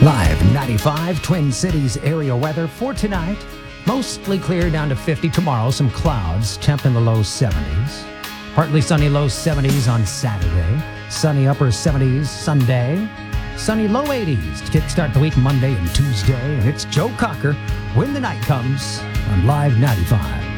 Live 95 Twin Cities area weather for tonight. Mostly clear down to 50 tomorrow. Some clouds, temp in the low 70s. Partly sunny low 70s on Saturday. Sunny upper 70s Sunday. Sunny low 80s to kickstart the week Monday and Tuesday. And it's Joe Cocker when the night comes on Live 95.